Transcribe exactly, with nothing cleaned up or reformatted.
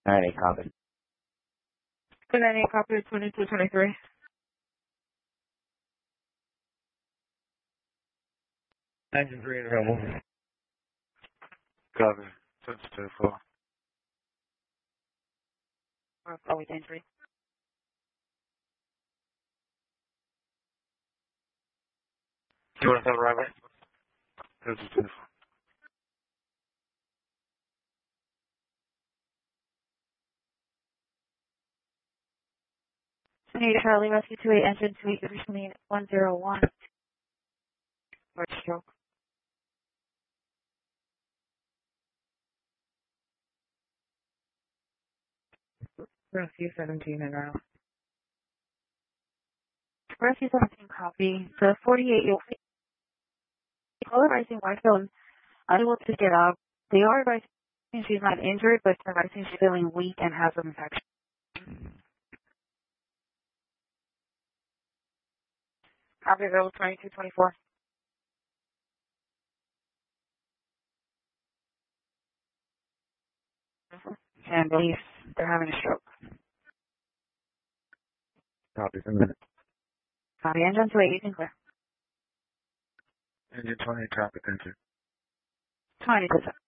ninety, copy. Good ninety, copy twenty-two twenty-three. Engine three available. Copy. Sensitive four. Oh, we can three. You want to tell Robert? Sensitive. Need Charlie Rescue two eight engine two eight recently one zero one. Or stroke. Rescue seventeen and now. Rescue seventeen copy. The forty-eight you'll see polarizing white film unable to get up. They are advising she's not injured, but they're advising she's feeling weak and has an infection. Copy available twenty-two twenty-four. And believe they're having a stroke. Copy, a minute. Copy engine two eight, you can clear. Engine twenty, copy, thank you. twenty percent.